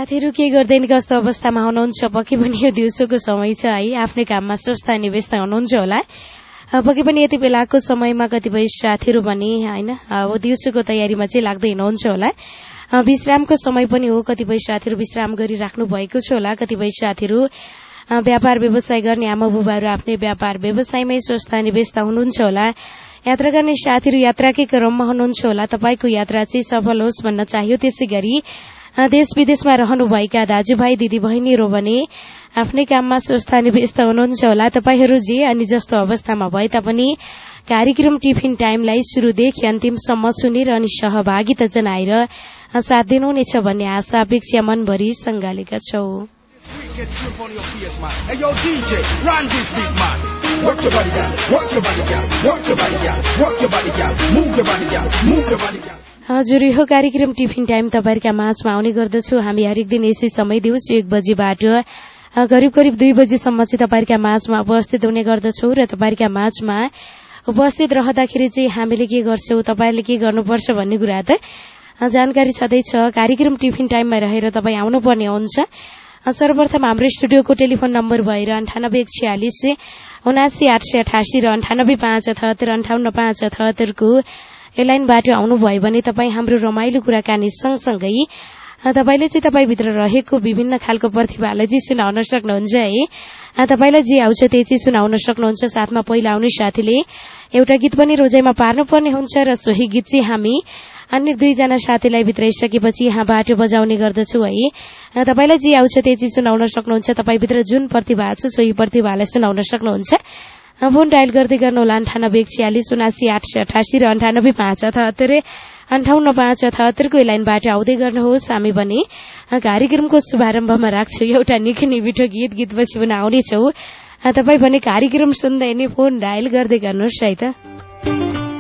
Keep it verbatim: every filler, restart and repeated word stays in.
साथीहरू के गर्दैन कस्तो अवस्थामा हुनुहुन्छ? पक्कै पनि यो दिउँसोको समय छ है, आफ्नै काममा स्वस्थ अनि व्यस्त हुनुहुन्छ होला। पक्कै पनि यति बेलाको समयमा कतिपय साथीहरू भने होइन अब दिउँसोको तयारीमा चाहिँ लाग्दै हुनुहुन्छ होला। विश्रामको समय पनि हो, कतिपय साथीहरू विश्राम गरिराख्नु भएको छ होला। कतिपय साथीहरू व्यापार व्यवसाय गर्ने आमा बुबाहरू आफ्नै व्यापार व्यवसायमै स्वस्थ अनि व्यस्त हुनुहुन्छ होला। यात्रा गर्ने साथीहरू यात्राकै क्रममा हुनुहुन्छ होला। तपाईँको यात्रा चाहिँ सफल होस् भन्न चाहियो। त्यसै गरी देश विदेशमा रहनुभएका दाजुभाइ दिदीबहिनीहरू भने आफ्नै काममा स्वस्थ अनि व्यस्त हुनुहुन्छ होला। तपाईँहरू जे अनि जस्तो अवस्थामा भए तापनि कार्यक्रम टिफिन टाइमलाई सुरुदेखि अन्तिमसम्म सुनेर अनि सहभागिता जनाएर साथ दिनुहुनेछ भन्ने आशा अपेक्षा मनभरि सँगालेका छौं। हजुर, यो कार्यक्रम टिफिन टाइम तपाईँहरूका माझमा आउने गर्दछु। हामी हरेक दिन यसै समय दिउँसो एक बजीबाट करिब करिब दुई बजीसम्म चाहिँ तपाईँहरूका माझमा उपस्थित हुने गर्दछौँ र तपाईँहरूका माझमा उपस्थित रहँदाखेरि चाहिँ हामीले के गर्छौँ, तपाईँहरूले के गर्नुपर्छ भन्ने कुरा त जानकारी छँदैछ। कार्यक्रम टिफिन टाइममा रहेर तपाईँ आउनुपर्ने हुन्छ। सर्वप्रथम हाम्रो स्टुडियोको टेलिफोन नम्बर भएर अन्ठानब्बे एक छ्यालिस उनासी आठ सय अठासी र अन्ठानब्बे पाँच अठहत्तर अन्ठाउन्न पाँच अठहत्तरको यो लाइनबाट आउनुभयो भने तपाईँ हाम्रो रमाइलो कुराकानी सँगसँगै तपाईँले चाहिँ तपाईँभित्र रहेको विभिन्न खालको प्रतिभालाई चाहिँ सुनाउन सक्नुहुन्छ है। तपाईँलाई जे आउँछ त्यही चाहिँ सुनाउन सक्नुहुन्छ। साथमा पहिला आउने साथीले एउटा गीत पनि रोजाइमा पार्नुपर्ने हुन्छ र सोही गीत चाहिँ हामी अन्य दुईजना साथीलाई भित्राइसकेपछि यहाँबाट बजाउने गर्दछु है। तपाईँलाई जे आउँछ त्यही चाहिँ सुनाउन सक्नुहुन्छ। तपाईँभित्र जुन प्रतिभा छ सोही प्रतिभालाई सुनाउन सक्नुहुन्छ। फोन डायल गर्दै गर्नुहोला अन्ठानब्बे एक छ्यालिस उनासी आठ सय अठासी र अन्ठानब्बे पाँच अठहत्तर अन्ठाउन्न पाँच अठहत्तरको लाइनबाट आउँदै गर्नुहोस्। हामी भने कार्यक्रमको शुभारम्भमा राख्छौँ एउटा निकै नै मिठो गीत। गीतपछि पनि आउनेछौँ। तपाईँ भने कार्यक्रम सुन्दै नै फोन डायल गर्दै गर्नुहोस् है त।